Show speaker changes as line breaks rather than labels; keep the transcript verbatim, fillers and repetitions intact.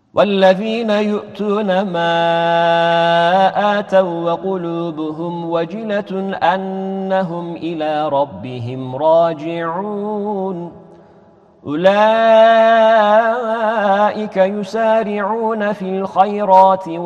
والذين يؤتون ما آتوا وقلوبهم وجلة أنهم إلى ربهم راجعون أولئك يسارعون في الخيرات